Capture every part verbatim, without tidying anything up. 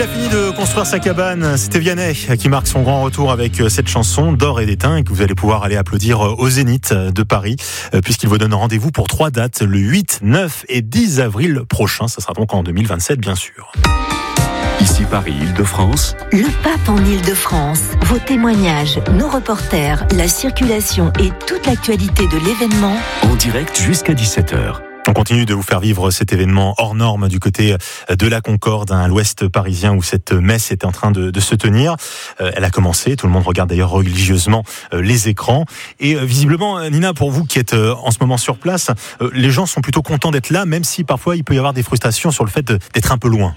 Il a fini de construire sa cabane, c'était Vianney qui marque son grand retour avec cette chanson d'or et d'étain et que vous allez pouvoir aller applaudir au Zénith de Paris puisqu'il vous donne rendez-vous pour trois dates, le huit, neuf et dix avril prochain. Ça sera donc en deux mille vingt-sept bien sûr. Ici Paris, Île-de-France. Le pape en Île-de-France. Vos témoignages, nos reporters, la circulation et toute l'actualité de l'événement. En direct jusqu'à dix-sept heures. On continue de vous faire vivre cet événement hors norme du côté de la Concorde, à l'ouest parisien où cette messe est en train de, de se tenir. Euh, elle a commencé, tout le monde regarde d'ailleurs religieusement euh, les écrans. Et euh, visiblement, Nina, pour vous qui êtes euh, en ce moment sur place, euh, les gens sont plutôt contents d'être là, même si parfois il peut y avoir des frustrations sur le fait de, d'être un peu loin.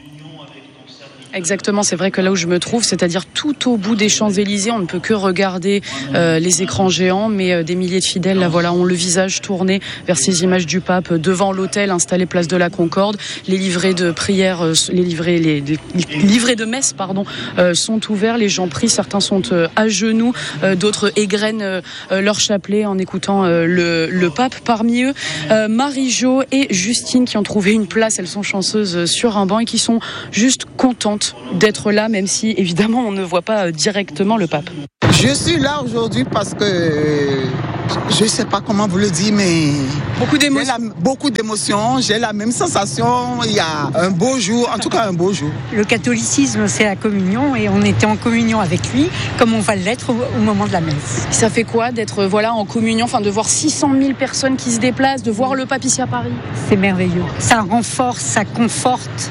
Exactement, c'est vrai que là où je me trouve, c'est-à-dire tout au bout des Champs-Élysées, on ne peut que regarder euh, les écrans géants, mais euh, des milliers de fidèles, là voilà, ont le visage tourné vers ces images du pape devant l'autel installé place de la Concorde. Les livrets de prière, euh, les livrets, les, les, les livrets de messe, pardon, euh, sont ouverts. Les gens prient, certains sont euh, à genoux, euh, d'autres égrènent euh, leur chapelet en écoutant euh, le, le pape. Parmi eux, euh, Marie-Jo et Justine qui ont trouvé une place. Elles sont chanceuses sur un banc et qui sont juste contentes d'être là, même si évidemment on ne voit pas directement le pape. Je suis là aujourd'hui parce que je ne sais pas comment vous le dire, mais beaucoup d'émotions. J'ai la, beaucoup d'émotions, j'ai la même sensation. Il y a un beau jour, en tout cas un beau jour. Le catholicisme, c'est la communion et on était en communion avec lui, comme on va l'être au, au moment de la messe. Ça fait quoi d'être voilà en communion, enfin de voir six cent mille personnes qui se déplacent, de voir le pape ici à Paris? C'est merveilleux. Ça renforce, ça conforte.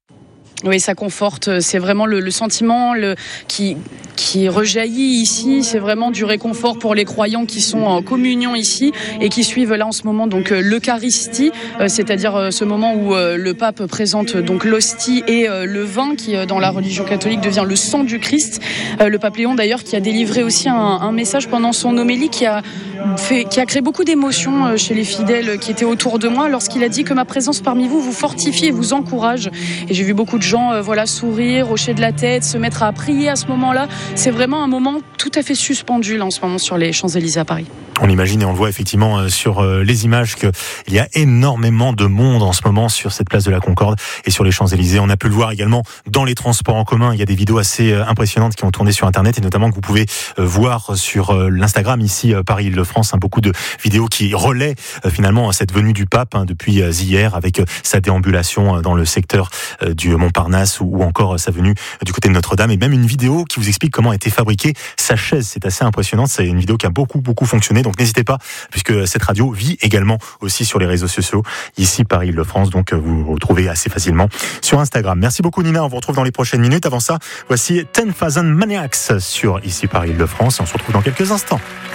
Oui, ça conforte. C'est vraiment le, le sentiment le, qui, qui rejaillit ici. C'est vraiment du réconfort pour les croyants qui sont en communion ici et qui suivent là en ce moment donc l'Eucharistie, c'est-à-dire ce moment où le pape présente donc l'hostie et le vin qui, dans la religion catholique, devient le sang du Christ. Le pape Léon, d'ailleurs, qui a délivré aussi un, un message pendant son homélie qui a fait, qui a créé beaucoup d'émotions chez les fidèles qui étaient autour de moi lorsqu'il a dit que ma présence parmi vous vous fortifie et vous encourage. Et j'ai vu beaucoup de gens euh, voilà, sourire, hocher de la tête, se mettre à prier à ce moment-là. C'est vraiment un moment tout à fait suspendu là en ce moment sur les Champs-Élysées à Paris. On imagine et on le voit effectivement sur les images qu'il y a énormément de monde en ce moment sur cette place de la Concorde et sur les Champs-Élysées. On a pu le voir également dans les transports en commun. Il y a des vidéos assez impressionnantes qui ont tourné sur Internet et notamment que vous pouvez voir sur l'Instagram ici Paris-Île-de-France. Beaucoup de vidéos qui relaient finalement cette venue du pape depuis hier avec sa déambulation dans le secteur du Montparnasse ou encore sa venue du côté de Notre-Dame et même une vidéo qui vous explique comment a été fabriquée sa chaise. C'est assez impressionnant. C'est une vidéo qui a beaucoup beaucoup fonctionné. Donc n'hésitez pas, puisque cette radio vit également aussi sur les réseaux sociaux, ici Paris-Île-de-France, donc vous vous retrouvez assez facilement sur Instagram. Merci beaucoup Nina, on vous retrouve dans les prochaines minutes. Avant ça, voici ten thousand Maniacs sur ici Paris-Île-de-France. On se retrouve dans quelques instants.